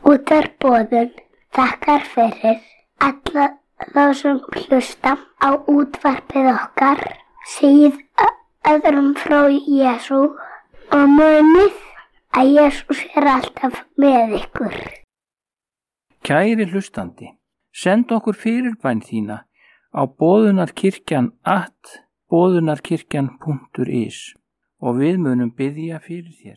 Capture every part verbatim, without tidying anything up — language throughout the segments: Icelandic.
Útvarp Boðun þakkar fyrir alla þá sem hlusta á útvarpið okkar, segið öðrum frá Jesú og munið að Jesús er alltaf með ykkur. Kæri hlustandi, send okkur fyrirbæn þína á boðunarkirkjan at boðunarkirkjan punktur is og við munum biðja fyrir þér.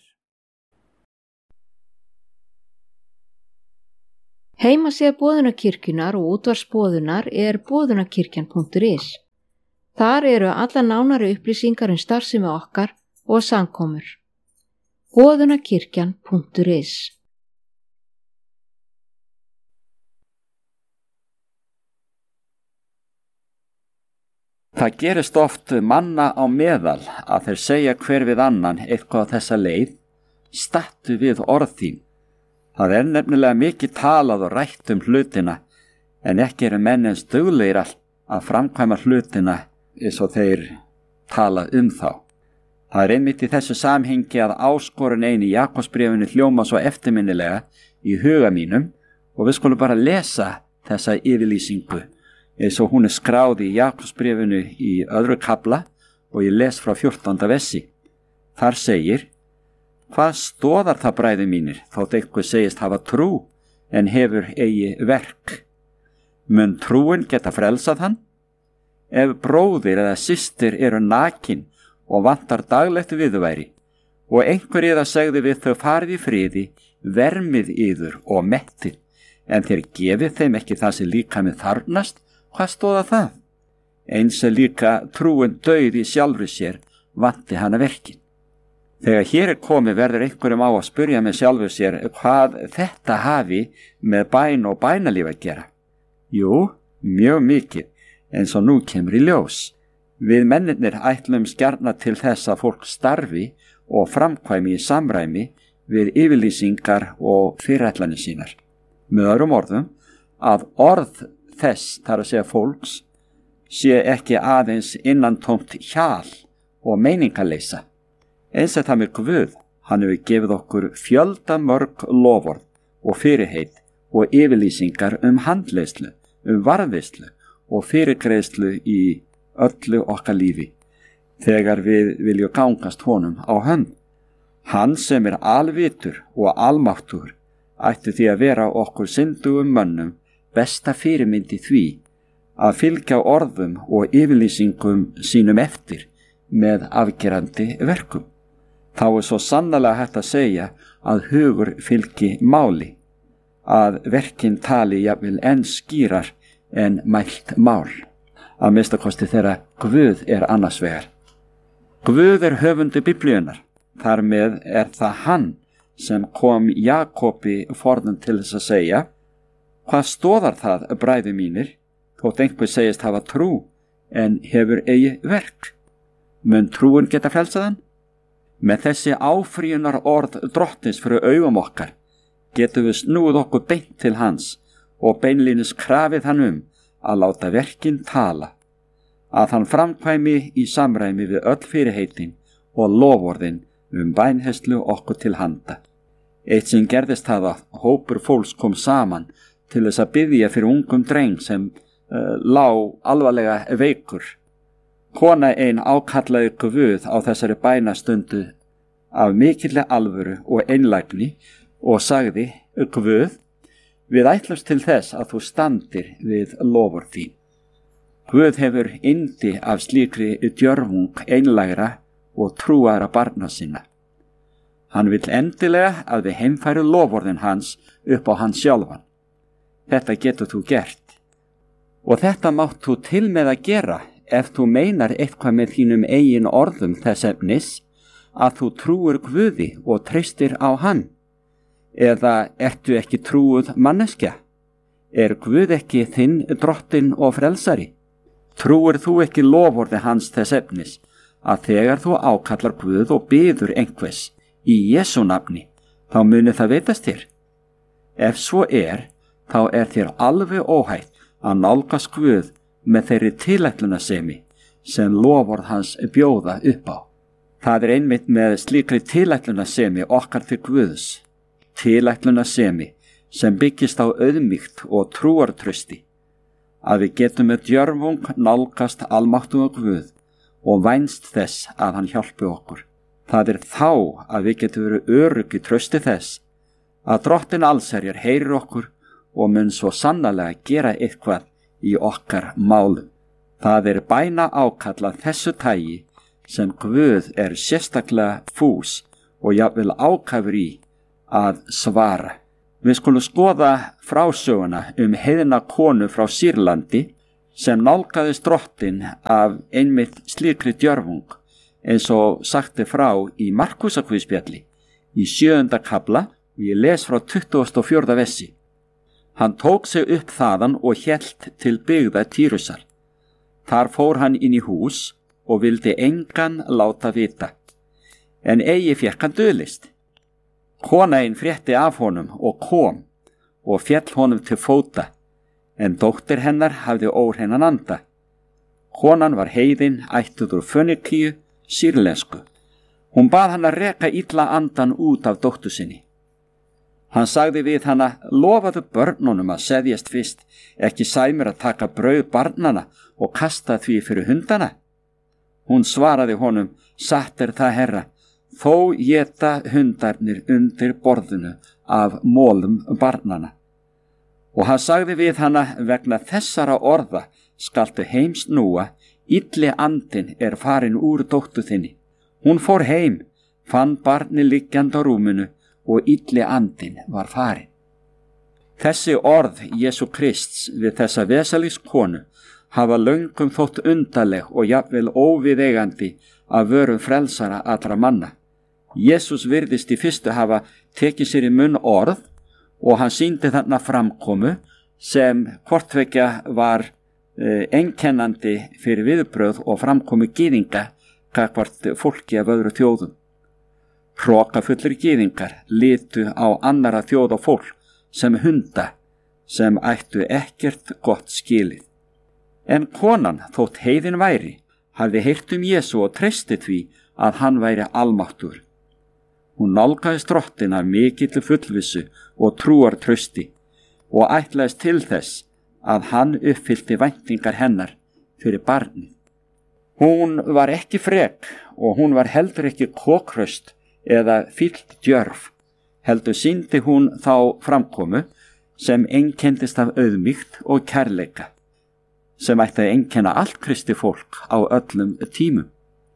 Heimasíða Boðunarkirkjunnar og útvarpsboðunar er boðunarkirkjan punktur is. Þar eru alla nánari upplýsingar um starfsemi okkar og samkomur. boðunarkirkjan punktur is. Það gerist oft manna á meðal að þeir segja hver við annan eitthvað á þessa leið, stattu við orð þín. Það er nefnilega mikið talað og rætt um hlutina, en ekki eru menn eins duglegir að framkvæma hlutina eins og þeir tala um þá. Það er einmitt í þessu samhengi að áskorun einu í Jakobsbréfinu hljóma svo eftirminnilega í huga mínum og við skulum bara lesa þessa yfirlýsingu eins og hún er skráð í Jakobsbréfinu í öðru kafla og ég les frá fjórtánda versi. Þar segir: Hvað stoðar það, bræður mínir, þótt einhver segist hafa trú en hefur eigi verk? Mun trúin geta frelsað hann? Ef bróðir eða systir eru nakin og vantar daglegt viðurværi og einhver eða segði við þau farið í friði, vermið yður og mettið, en þér gefið þeim ekki það sem líka með þarfnast, hvað stóða það? Eins er líka trúin dauð í sjálfri sér, vanti hana verkin. Þegar hér er komið verður einhverjum á að spyrja með sjálfur sér hvað þetta hafi með bæn og bænalíf að gera. Jú, mjög mikið, eins og nú kemur í ljós. Við mennirnir ætlum gjarna til þess að fólk starfi og framkvæmi í samræmi við yfirlýsingar og fyrirætlanir sínar. Með öðrum orðum, að orð þess, þar að segja fólks, sé ekki aðeins innantómt hjal og meiningaleysa. Eins er það með Guð, hann hefur gefið okkur fjölda mörg loforð og fyrirheit og yfirlýsingar um handleiðslu, um varðveislu og fyrirgreiðslu í öllu okkar lífi, þegar við viljum gangast honum á hönd. Hann sem er alvitur og almáttur ætti því að vera okkur syndugum mönnum besta fyrirmyndi því að fylgja orðum og yfirlýsingum sínum eftir með afgerandi verkum. Þá er svo sannarlega hægt að segja að hugur fylgi máli, að verkin tali jafnvel enn skýrar en mælt mál, að minnstakosti þegar Guð er annars vegar. Guð er höfundur Biblíunnar, þar með er það hann sem kom Jakobi forðum til þess að segja: Hvað stoðar það, bræður mínir, þótt einhver segist hafa trú en hefur eigi verk? Mun trúin geta frelsað hann? Með þessi áfrýjunar orð drottins fyrir augum okkar getum við snúið okkur beint til hans og beinlínis krafið hann um að láta verkin tala, að hann framkvæmi í samræmi við öll fyrirheitin og loforðin um bænheyslu okkur til handa. Eitt sem gerðist það að hópur fólks kom saman til þess að biðja fyrir ungum dreng sem uh, lá alvarlega veikur. Kona ein ákallaði Guð á þessari bænastundu af mikilli alvöru og einlægni og sagði: Guð, við ætlumst til þess að þú standir við loforð þín. Guð hefur yndi af slíkri djörfung einlægra og trúara barna sinna. Hann vill endilega að við heimfæru loforðin hans upp á hans sjálfan. Þetta getur þú gert. Og þetta mátt þú til með að gera ef þú meinar eitthvað með þínum eigin orðum þess efnis að þú trúir Guði og treystir á hann. Eða ertu ekki trúuð manneskja? Er Guð ekki þinn drottinn og frelsari? Trúir þú ekki loforði hans þess efnis að þegar þú ákallar Guð og biður einhvers í Jesú nafni, þá muni það veitast þér? Ef svo er, þá er þér alveg óhætt að nálgast Guð með þeirri tilætlunasemi sem loforð hans bjóða upp á. Það er einmitt með slíkri tilætlunasemi okkar til Guðs. Tilætlunasemi sem byggist á auðmýkt og trúartrausti, að við getum með djörfung nálgast almáttuga Guð og vænst þess að hann hjálpi okkur. Það er þá að við getum verið örugg í trausti þess að Drottinn allsherjar heyrir okkur og mun svo sannarlega gera eitthvað í okkar málum. Það er bæna ákall af þessu tagi sem Guð er sérstaklega fús og jafnvel ákafur í að svara. Við skulum skoða frásöguna um heiðna konu frá Sýrlandi sem nálgaðist Drottinn af einmitt slíkri djörfung, eins og sagti frá í Markúsarguðspjalli í sjöunda kafla og ég les frá tuttugasta og fjórða versi. Hann tók sig upp þaðan og hélt til byggða Týrusar. Þar fór hann inn í hús og vildi engan láta vita, en eigi fékk hann dulist. Kona einn frétti af honum og kom og féll honum til fóta, en dóttir hennar hafði óhreinan anda. Konan var heiðin, ættuð úr Fönikíu, sýrlensku. Hún bað hann að reka illa andan út af dóttur sinni. Hann sagði við hana, lofaðu börnunum að seðjast fyrst, ekki sæmir að taka brauð barnana og kasta því fyrir hundana. Hún svaraði honum, satt er það herra, þó éta hundarnir undir borðinu af mólum barnana. Og hann sagði við hana, vegna þessara orða skaltu heim snúa, illi andinn er farin úr dóttur þinni. Hún fór heim, fann barni liggjandi á rúminu og illi andinn var farin. Þessi orð Jesú Krists við þessa vesalings konu hafa löngum þótt undarleg og jafnvel óviðeigandi af vörum frelsara allra manna. Jesús virðist í fyrstu hafa tekið sér í munn orð og hann sýndi þarna framkomu sem hvortvekja var uh, einkennandi fyrir viðbrögð og framkomu gyðinga gagnvart fólki af öðru þjóðum. Hrokafullir gyðingar litu á annara þjóð og fólk sem hunda sem ættu ekkert gott skilið. En konan, þótt heiðin væri, hafði heyrt um Jesú og treysti því að hann væri almáttur. Hún nálgaðist Drottinn af mikilli fullvissu og trúartrausti og ætlaðist til þess að hann uppfyllti væntingar hennar fyrir barnið. Hún var ekki frek og hún var heldur ekki kokkraust eða fyllt djörf, heldur sýndi hún þá framkomu sem einkendist af auðmýkt og kærleika, sem ætti að einkenna allt kristi fólk á öllum tímum.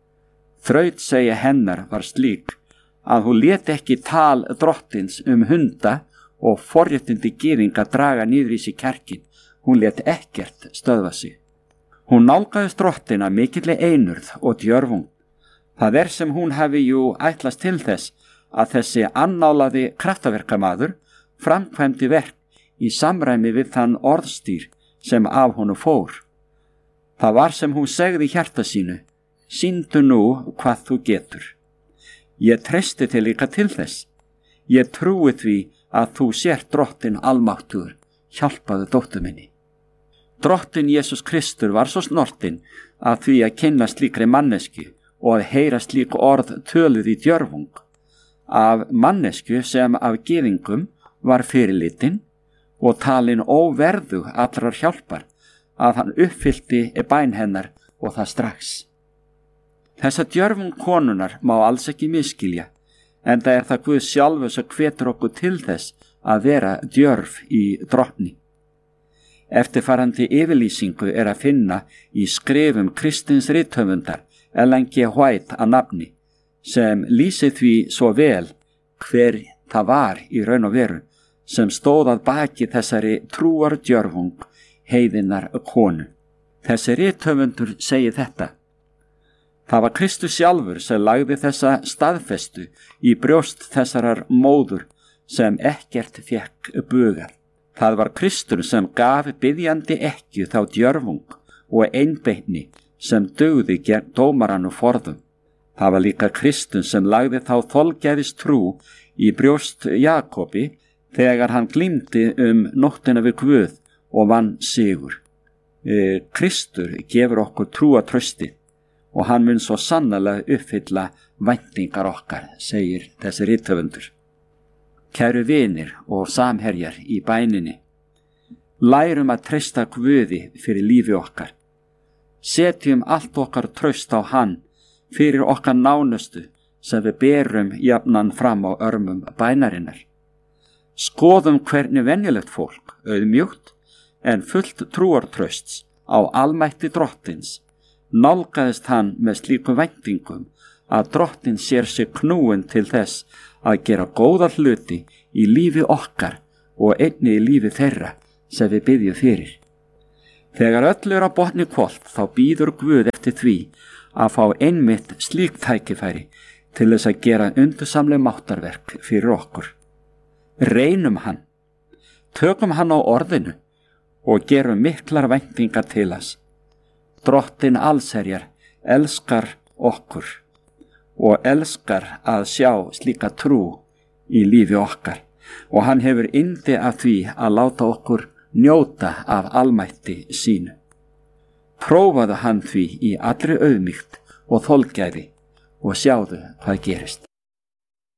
Þrautseigja hennar var slík að hún lét ekki tal Drottins um hunda og forréttindi gyðinga draga niður í sig kjarkin. Hún lét ekkert stöðva sig. Hún nálgaðist Drottinn af mikilli einurð og djörfung. Það er sem hún hafi jú ætlast til þess að þessi annálaði kraftaverkamaður framkvæmdi verk í samræmi við þann orðstýr sem af honum fór. Það var sem hún segði í hjarta sínu, sýndu nú hvað þú getur. Ég treysti þig líka til þess. Ég trúi því að þú sért Drottinn almáttugur, hjálpaðu dóttur minni. Drottinn Jesús Kristur var svo snortinn að því að kynna slíkri mannesku og að heyra slík orð töluð í djörfung, af mannesku sem af gyðingum var fyrirlitin og talin óverðug allrar hjálpar, að hann uppfyllti bæn hennar og það strax. Þessa djörfung konunar má alls ekki miskilja, en það er það Guð sjálfur sem hvetur okkur til þess að vera djörf í Drottni. Eftirfarandi yfirlýsingu er að finna í skrifum kristins rithöfundar Ellen G. White að nafni, sem lýsir því svo vel hver það var í raun og veru sem stóð að baki þessari trúar djörfung heiðinnar konu. Þessi rithöfundur segir þetta: það var Kristus sjálfur sem lagði þessa staðfestu í brjóst þessarar móður sem ekkert fékk bugað. Það var Kristur sem gaf biðjandi ekki þá djörfung og einbeitni sem dugði gegn dómarann og forðum. Það var líka Kristur sem lagði þá þolgæðis trú í brjóst Jakobi þegar hann glímdi um nóttina við Guð og vann sigur. E, Kristur gefur okkur trúartrausti og hann mun svo sannarlega uppfylla væntingar okkar, segir þessi rithöfundur. Kæru vinir og samherjar í bæninni, lærum að treysta Guði fyrir lífi okkar. Setjum allt okkar traust á hann fyrir okkar nánustu sem við berum jafnan fram á örmum bænarinnar. Skoðum hvernig venjulegt fólk, auðmjúkt en fullt trúartrausts á almætti drottins, nálgaðist hann með slíkum væntingum að drottin sér sig knúin til þess að gera góða hluti í lífi okkar og einnig í lífi þeirra sem við biðjum fyrir. Þegar öll er á botni hvolft þá býður Guð eftir því að fá einmitt slík tækifæri til þess að gera undursamleg máttarverk fyrir okkur. Reynum hann, tökum hann á orðinu og gerum miklar væntingar til hans. Drottin allsherjar elskar okkur og elskar að sjá slíka trú í lífi okkar og hann hefur yndi af því að láta okkur njóta af almætti sínu. Prófaðu hann því í allri auðmýkt og þolgæði og sjáðu hvað gerist.